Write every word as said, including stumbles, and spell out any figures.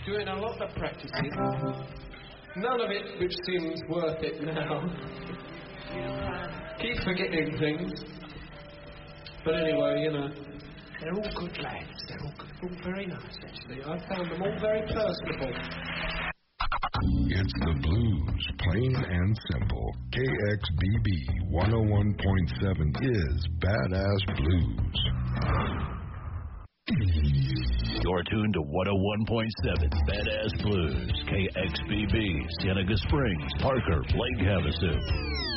doing a lot of practicing. None of it which seems worth it now. Keep forgetting things. But anyway, you know, they're all good lads. They're all, good, all very nice, actually. I found them all very personable. It's the blues, plain and simple. K X B B one oh one point seven is Badass Blues. You're tuned to one oh one point seven Badass Blues. K X B B, Cienega Springs, Parker, Lake Havasu.